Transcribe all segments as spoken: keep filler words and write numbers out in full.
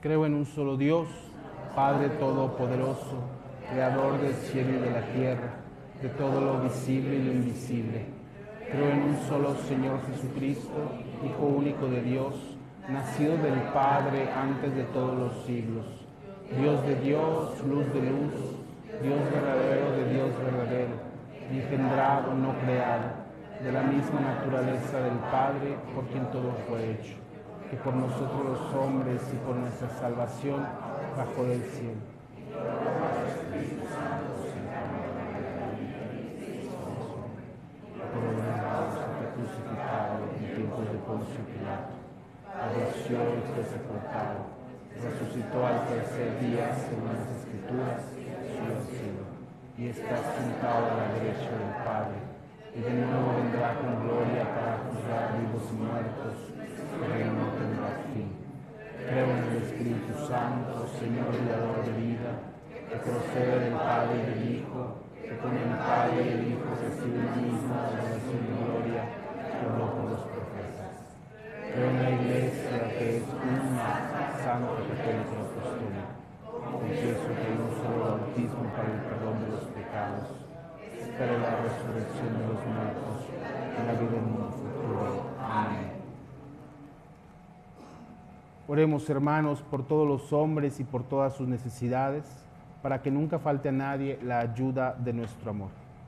Creo en un solo Dios, Padre Todopoderoso, Creador del cielo y de la tierra, de todo lo visible y lo invisible. Creo en un solo Señor Jesucristo, Hijo único de Dios, nacido del Padre antes de todos los siglos. Dios de Dios, luz de luz, Dios verdadero de Dios verdadero, engendrado, no creado, de la misma naturaleza del Padre, por quien todo fue hecho, que por nosotros los hombres y por nuestra salvación bajó del cielo. Por obra fue crucificado en tiempos de Poncio Pilato, padeció y fue sepultado, resucitó al tercer día según las Escrituras, subió al cielo, y está sentado a la derecha del Padre, y de nuevo vendrá con gloria para juzgar vivos y muertos, que reino no tendrá fin. Creo en el Espíritu Santo, Señor y dador de vida, que procede del Padre y del Hijo, que con el Padre y el Hijo recibe la misma adoración y gloria, que habló por los profetas. Creo en la Iglesia, que es una, santa, católica y apostólica. Confieso que hay un solo bautismo para el perdón de los pecados. Espero la resurrección de los muertos y la vida del mundo futuro. Amén. Oremos, hermanos, por todos los hombres y por todas sus necesidades, para que nunca falte a nadie la ayuda de nuestro amor.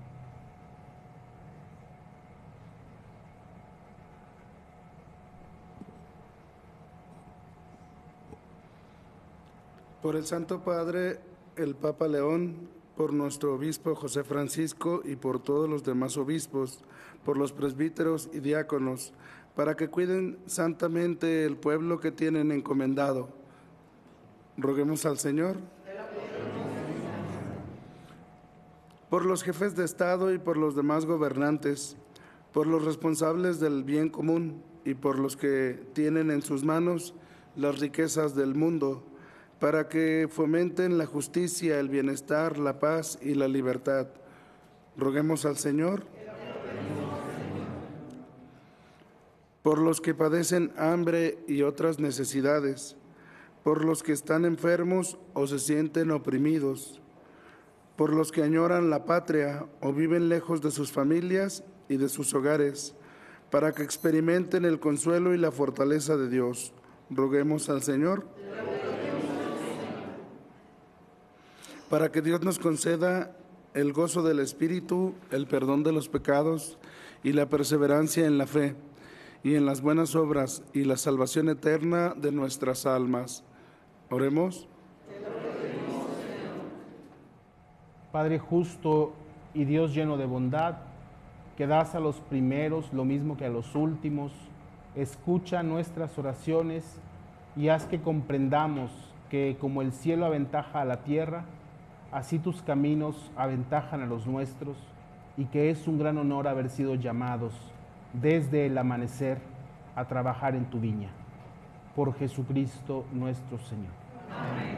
Por el Santo Padre, el Papa León, por nuestro obispo José Francisco y por todos los demás obispos, por los presbíteros y diáconos, para que cuiden santamente el pueblo que tienen encomendado. Roguemos al Señor. Por los jefes de Estado y por los demás gobernantes, por los responsables del bien común y por los que tienen en sus manos las riquezas del mundo, para que fomenten la justicia, el bienestar, la paz y la libertad. Roguemos al Señor. Por los que padecen hambre y otras necesidades, por los que están enfermos o se sienten oprimidos, por los que añoran la patria o viven lejos de sus familias y de sus hogares, para que experimenten el consuelo y la fortaleza de Dios. Roguemos al Señor. Para que Dios nos conceda el gozo del Espíritu, el perdón de los pecados y la perseverancia en la fe y en las buenas obras y la salvación eterna de nuestras almas. Oremos. Padre justo y Dios lleno de bondad, que das a los primeros lo mismo que a los últimos, escucha nuestras oraciones y haz que comprendamos que como el cielo aventaja a la tierra, así tus caminos aventajan a los nuestros, y que es un gran honor haber sido llamados desde el amanecer a trabajar en tu viña. Por Jesucristo nuestro Señor. Amén.